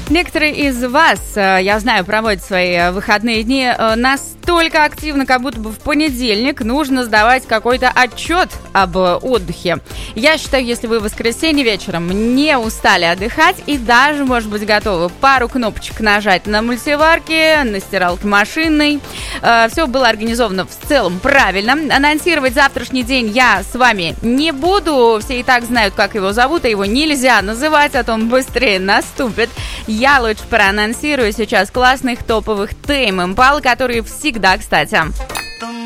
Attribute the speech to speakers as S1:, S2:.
S1: Некоторые из вас, я знаю, проводят свои выходные дни настолько активно, как будто бы в понедельник нужно сдавать какой-то отчет об отдыхе. Я считаю, если вы в воскресенье вечером не устали отдыхать и даже, может быть, готовы пару кнопочек нажать на мультиварке, на стиралке машинной, все было организовано в целом правильно. Анонсировать завтрашний день я с вами не буду. Все и так знают, как его зовут, а его нельзя называть, а то он быстрее наступит. Я лучше проанонсирую сейчас классных топовых Tame Impala, которые всегда, кстати,